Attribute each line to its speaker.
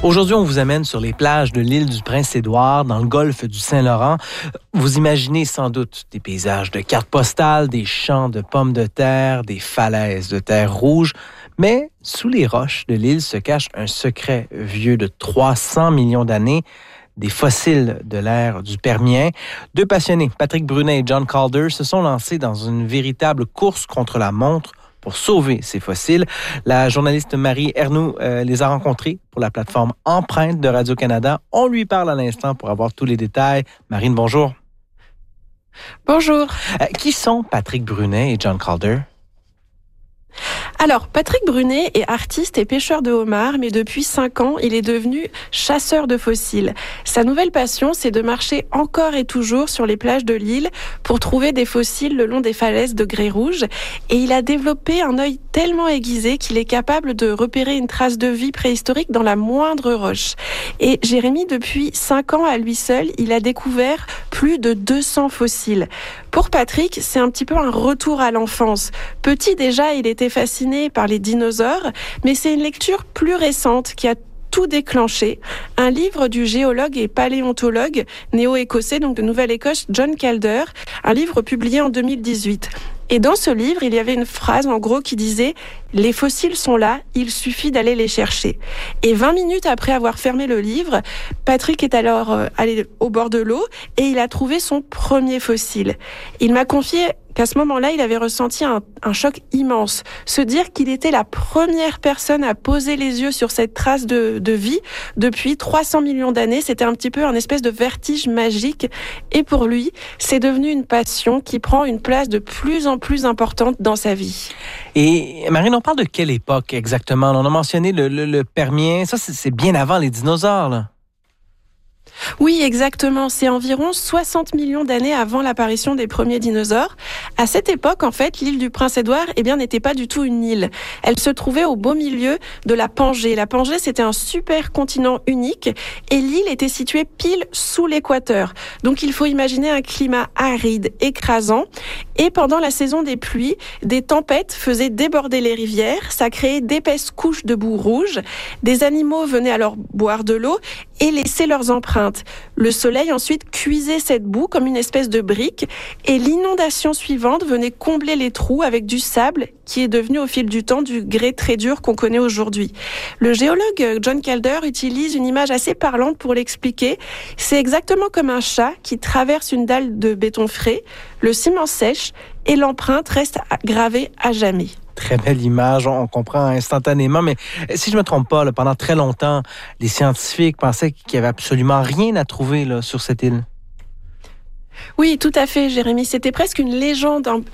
Speaker 1: Aujourd'hui, on vous amène sur les plages de l'île du Prince-Édouard, dans le golfe du Saint-Laurent. Vous imaginez sans doute des paysages de cartes postales, des champs de pommes de terre, des falaises de terre rouge. Mais sous les roches de l'île se cache un secret vieux de 300 millions d'années, des fossiles de l'ère du Permien. Deux passionnés, Patrick Brunet et John Calder, se sont lancés dans une véritable course contre la montre pour sauver ces fossiles. La journaliste Marie Ernoult les a rencontrés pour la plateforme Empreinte de Radio-Canada. On lui parle à l'instant pour avoir tous les détails. Marine, bonjour.
Speaker 2: Bonjour.
Speaker 1: Qui sont Patrick Brunet et John Calder?
Speaker 2: Alors, Patrick Brunet est artiste et pêcheur de homards, mais depuis 5 ans, il est devenu chasseur de fossiles. Sa nouvelle passion, c'est de marcher encore et toujours sur les plages de l'île pour trouver des fossiles le long des falaises de grès rouge. Et il a développé un œil tellement aiguisé qu'il est capable de repérer une trace de vie préhistorique dans la moindre roche. Et Jérémy, depuis 5 ans à lui seul, il a découvert plus de 200 fossiles. Pour Patrick, c'est un petit peu un retour à l'enfance. Petit déjà, il était fasciné par les dinosaures, mais c'est une lecture plus récente qui a tout déclenché. Un livre du géologue et paléontologue néo-écossais, donc de Nouvelle-Écosse, John Calder, un livre publié en 2018. Et dans ce livre, il y avait une phrase en gros qui disait « Les fossiles sont là, il suffit d'aller les chercher ». Et 20 minutes après avoir fermé le livre, Patrick est alors allé au bord de l'eau et il a trouvé son premier fossile. Il m'a confié qu'à ce moment-là, il avait ressenti un choc immense. Se dire qu'il était la première personne à poser les yeux sur cette trace de vie depuis 300 millions d'années, c'était un petit peu un espèce de vertige magique. Et pour lui, c'est devenu une passion qui prend une place de plus en plus importante dans sa vie.
Speaker 1: Et Marine, on parle de quelle époque exactement? On a mentionné le Permien. Ça, c'est bien avant les dinosaures, là.
Speaker 2: Oui, exactement. C'est environ 60 millions d'années avant l'apparition des premiers dinosaures. À cette époque, en fait, l'île du Prince-Édouard, n'était pas du tout une île. Elle se trouvait au beau milieu de la Pangée. La Pangée, c'était un super continent unique et l'île était située pile sous l'équateur. Donc, il faut imaginer un climat aride, écrasant. Et pendant la saison des pluies, des tempêtes faisaient déborder les rivières. Ça créait d'épaisses couches de boue rouge. Des animaux venaient alors boire de l'eau et laisser leurs empreintes. Le soleil ensuite cuisait cette boue comme une espèce de brique et l'inondation suivante venait combler les trous avec du sable qui est devenu au fil du temps du grès très dur qu'on connaît aujourd'hui. Le géologue John Calder utilise une image assez parlante pour l'expliquer. C'est exactement comme un chat qui traverse une dalle de béton frais, le ciment sèche et l'empreinte reste gravée à jamais.
Speaker 1: Très belle image, on comprend instantanément. Mais si je ne me trompe pas, là, pendant très longtemps, les scientifiques pensaient qu'il n'y avait absolument rien à trouver là, sur cette île.
Speaker 2: Oui, tout à fait, Jérémy. C'était presque une légende